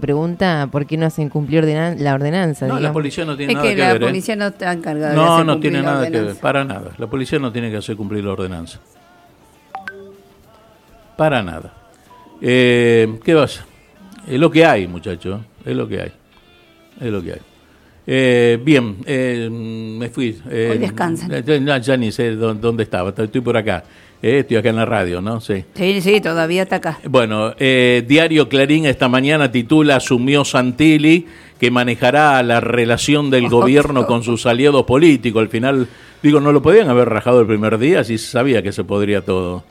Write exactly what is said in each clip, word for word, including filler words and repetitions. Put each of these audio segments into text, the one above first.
pregunta por qué no hacen cumplir ordenan- la ordenanza. No, digamos. la policía no tiene Es nada que que, la ver. policía ¿eh? no está encargada de No, hacer no cumplir tiene la nada que ver, ordenanza. para nada. La policía no tiene que hacer cumplir la ordenanza. Para nada. Eh, ¿Qué pasa? Es lo que hay, muchachos. Es lo que hay. Es lo que hay. Eh, bien, eh, me fui. Eh, Hoy descansan. Ya, ya ni sé dónde, dónde estaba. Estoy por acá. Eh, estoy acá en la radio, ¿no? Sí. Sí, sí, todavía está acá. Bueno, eh, Diario Clarín esta mañana titula "Asumió Santilli, que manejará la relación del gobierno con sus aliados políticos". Al final, digo, no lo podían haber rajado el primer día si sabía que se podría todo.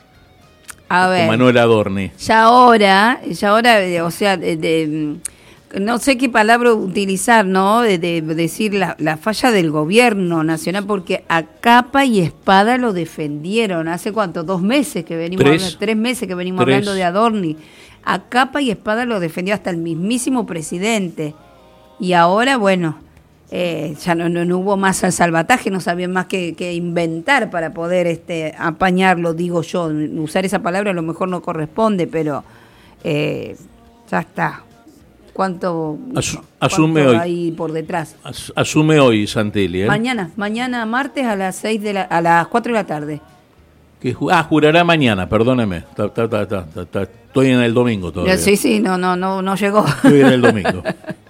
A ver. Con Manuel Adorni. Ya ahora, ya ahora, eh, o sea, de, de, no sé qué palabra utilizar, ¿no? De, de decir la, la falla del gobierno nacional, porque a capa y espada lo defendieron. ¿Hace cuánto? Dos meses que venimos Tres. hablando, tres meses que venimos Tres. hablando de Adorni. A capa y espada lo defendió hasta el mismísimo presidente. Y ahora, bueno, eh, ya no, no, no hubo más al salvataje, no sabían más que, que inventar para poder este apañarlo, digo yo. Usar esa palabra a lo mejor no corresponde, pero eh, ya está. ¿Cuánto, As- cuánto asume hoy. hay por detrás? As- asume hoy Santilli, ¿eh? Mañana, mañana martes a las seis de la, a las cuatro de la tarde. Que ju- ah, jurará mañana, perdóneme. Ta- ta- ta- ta- ta- ta- Estoy en el domingo todavía. Sí, sí, no, no, no, no llegó. Estoy en el domingo.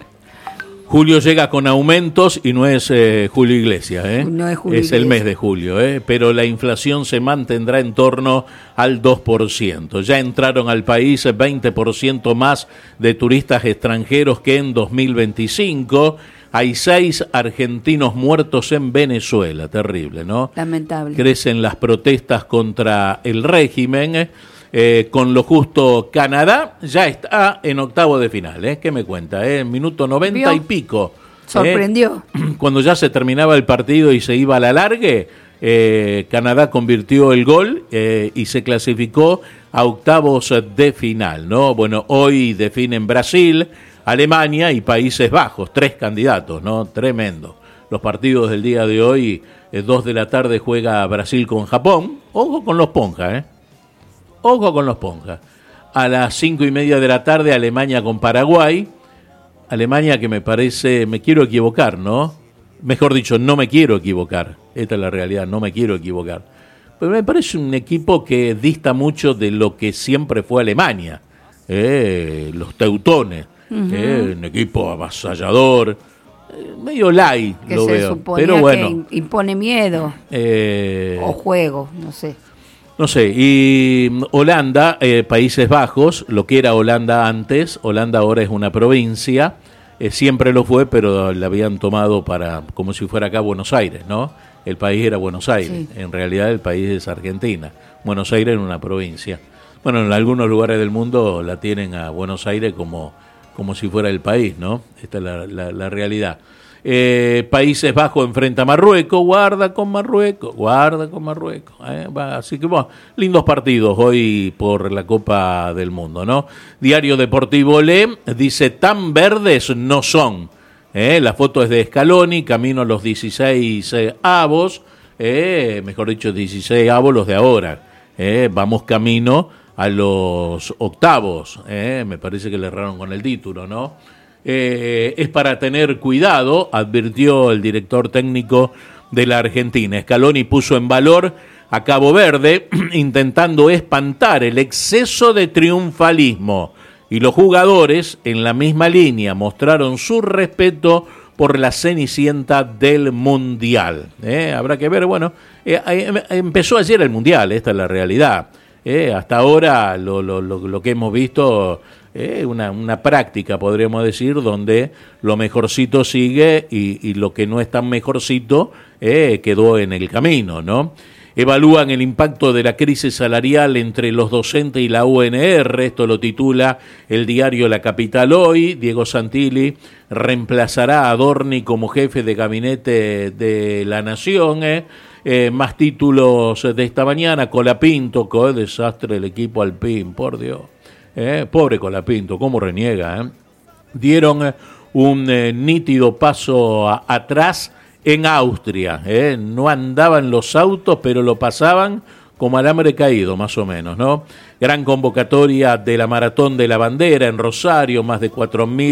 Julio llega con aumentos y no es eh, Julio Iglesias, ¿eh? No es Julio Es el Iglesias. mes de julio, ¿eh? Pero la inflación se mantendrá en torno al dos por ciento. Ya entraron al país veinte por ciento más de turistas extranjeros que en dos mil veinticinco. Hay seis argentinos muertos en Venezuela, terrible, ¿no? Lamentable. Crecen las protestas contra el régimen. ¿eh? Eh, con lo justo, Canadá ya está en octavo de final, ¿eh? ¿Qué me cuenta? ¿eh? Minuto noventa ¿Vio? y pico. ¿eh? Sorprendió. Cuando ya se terminaba el partido y se iba a la largue, eh, Canadá convirtió el gol eh, y se clasificó a octavos de final, ¿no? Bueno, hoy definen Brasil, Alemania y Países Bajos, tres candidatos, ¿no? Tremendo. Los partidos del día de hoy, eh, dos de la tarde juega Brasil con Japón. Ojo con los Ponjas, ¿eh? Ojo con los Ponjas. A las cinco y media de la tarde, Alemania con Paraguay. Alemania que me parece, me quiero equivocar, ¿no? Mejor dicho, no me quiero equivocar. Esta es la realidad, no me quiero equivocar. Pero me parece un equipo que dista mucho de lo que siempre fue Alemania. Eh, los teutones. Uh-huh. eh, un equipo avasallador. Eh, medio light, que lo se veo. suponía Pero bueno, que impone miedo. Eh, o juego, no sé. No sé, y Holanda, eh, Países Bajos, lo que era Holanda antes, Holanda ahora es una provincia, eh, siempre lo fue, pero la habían tomado para como si fuera acá Buenos Aires, ¿no? El país era Buenos Aires, sí. En realidad el país es Argentina, Buenos Aires era una provincia. Bueno, en algunos lugares del mundo la tienen a Buenos Aires como, como si fuera el país, ¿no? Esta es la, la, la realidad. Eh, Países Bajos enfrenta a Marruecos, guarda con Marruecos, guarda con Marruecos. Eh, va, así que bueno, lindos partidos hoy por la Copa del Mundo, ¿no? Diario Deportivo Le dice, tan verdes no son. Eh, la foto es de Scaloni, camino a los dieciséis eh, avos, eh, mejor dicho, dieciséis avos los de ahora. Eh, vamos camino a los octavos, eh, me parece que le erraron con el título, ¿no? Eh, es para tener cuidado, advirtió el director técnico de la Argentina. Scaloni puso en valor a Cabo Verde, intentando espantar el exceso de triunfalismo, y los jugadores, en la misma línea, mostraron su respeto por la cenicienta del Mundial. Eh, habrá que ver, bueno, eh, eh, empezó ayer el Mundial, esta es la realidad. Eh, hasta ahora lo, lo, lo, lo que hemos visto... Eh, una, una práctica, podríamos decir, donde lo mejorcito sigue y, y lo que no es tan mejorcito eh, quedó en el camino, ¿no? Evalúan el impacto de la crisis salarial entre los docentes y la U N R, esto lo titula el diario La Capital hoy. Diego Santilli reemplazará a Adorni como jefe de gabinete de la Nación, eh. Eh, más títulos de esta mañana. Colapinto, qué desastre el equipo Alpín, por Dios. Eh, pobre Colapinto, cómo reniega. Eh. Dieron eh, un eh, nítido paso a, atrás en Austria. Eh. No andaban los autos, pero lo pasaban como alambre caído, más o menos, ¿no? Gran convocatoria de la Maratón de la Bandera en Rosario, más de cuatro mil